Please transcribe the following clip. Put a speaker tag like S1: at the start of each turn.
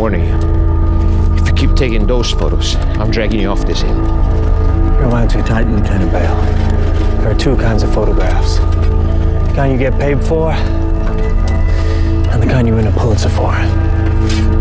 S1: warning you. If you keep taking those photos, I'm dragging you off this hill.
S2: You're wound too tight, Lieutenant Bale. There are two kinds of photographs. The kind you get paid for, and the kind you win a Pulitzer for.